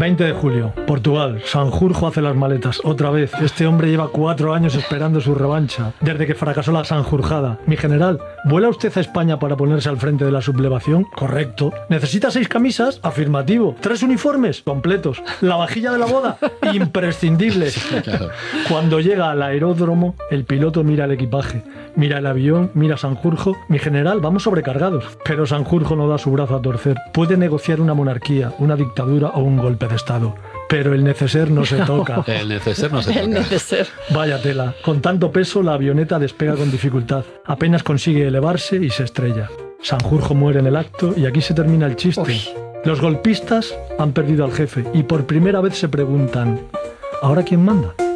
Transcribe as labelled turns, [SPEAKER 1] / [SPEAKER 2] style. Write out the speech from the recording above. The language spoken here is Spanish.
[SPEAKER 1] 20 de julio, Portugal. Sanjurjo hace las maletas. Otra vez. Este hombre lleva 4 años esperando su revancha, desde que fracasó la sanjurjada. Mi general, ¿vuela usted a España para ponerse al frente de la sublevación? Correcto. ¿Necesita 6 camisas? Afirmativo. ¿3 uniformes? Completos. ¿La vajilla de la boda? Imprescindible.
[SPEAKER 2] Sí, claro.
[SPEAKER 1] Cuando llega al aeródromo, el piloto mira el equipaje, mira el avión, mira a Sanjurjo. Mi general, vamos sobrecargados. Pero Sanjurjo no da su brazo a torcer. Puede negociar una monarquía, una dictadura o un golpe de estado, pero el neceser no se toca.
[SPEAKER 2] El neceser no se
[SPEAKER 3] El
[SPEAKER 2] toca.
[SPEAKER 3] neceser.
[SPEAKER 1] Vaya tela. Con tanto peso, la avioneta despega con dificultad. Apenas consigue elevarse y se estrella. Sanjurjo muere en el acto y aquí se termina el chiste.
[SPEAKER 3] Uy.
[SPEAKER 1] Los golpistas han perdido al jefe y por primera vez se preguntan: ¿ahora quién manda?